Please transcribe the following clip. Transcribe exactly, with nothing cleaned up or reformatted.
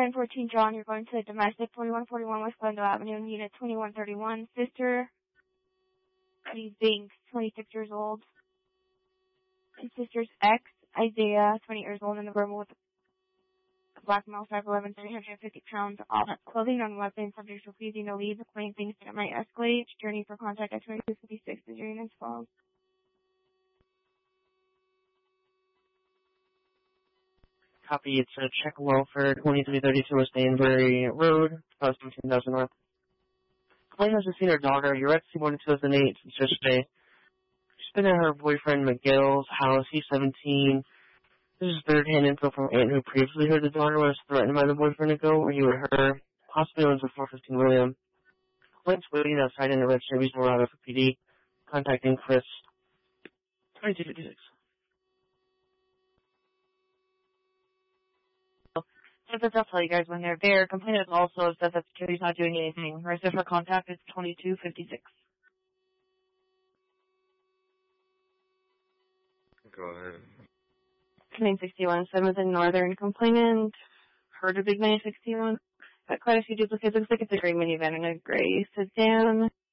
ten fourteen John, you're going to domestic forty-one forty-one West Glendale Avenue, unit twenty-one thirty-one. Sister, Lee Binks, twenty-six years old. And sister's ex, Isaiah, twenty years old, in the room with a black male, five eleven, three hundred fifty pounds, off clothing on weapon, subject refusing to leave, claiming things that might escalate. Journey for contact at twenty-two fifty-six is your unit's fault. Copy, it's a check welfare, twenty-three thirty-two West Danbury Road, seventeen thousand North. Complaint has seen her daughter. You're at C one in two thousand eight since yesterday. She's been at her boyfriend McGill's house. He's seventeen. This is third-hand info from aunt who previously heard the daughter was threatened by the boyfriend to go, or you or her. Possibly owns a four fifteen William. Complaint's waiting outside in the registered reasonable route for P D. Contacting Chris. twenty-two fifty-six. Just I'll tell you guys when they're there. Complainant also says that security's not doing anything. Register for contact is twenty-two fifty-six. Go ahead. Complaint sixty-one, seventh and Northern. Complainant heard a big mini sixty-one. Got quite a few duplicates. Looks like it's a gray minivan and a gray sedan.